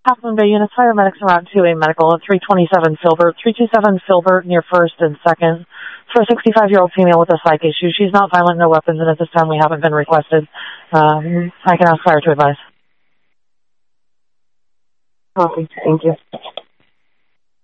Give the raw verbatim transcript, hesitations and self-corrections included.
Half Moon Bay units, paramedics en route to a medical at three twenty-seven Filbert, three twenty-seven Filbert near first and second. For a sixty-five-year-old female with a psych issue. She's not violent, no weapons, and at this time we haven't been requested. Um, I can ask fire to advise. Copy. Thank you.